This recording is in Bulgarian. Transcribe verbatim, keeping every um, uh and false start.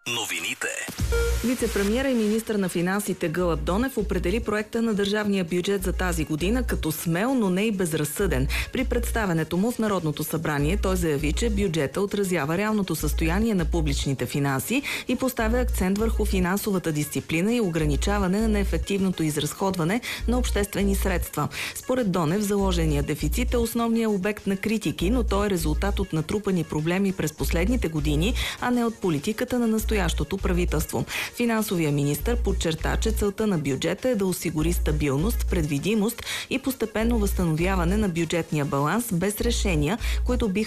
Новините. Вице-премиера и министър на финансите Гълъб Донев определи проекта на държавния бюджет за тази година като смел, но не и безразсъден. При представенето му в Народното събрание той заяви, че бюджета отразява реалното състояние на публичните финанси и поставя акцент върху финансовата дисциплина и ограничаване на неефективното изразходване на обществени средства. Според Донев, заложения дефицит е основният обект на критики, но той е резултат от натрупани проблеми през последните години, а не от политиката на настоящото правителство. Финансовия министър подчерта, че целта на бюджета е да осигури стабилност, предвидимост и постепенно възстановяване на бюджетния баланс без решения, които биха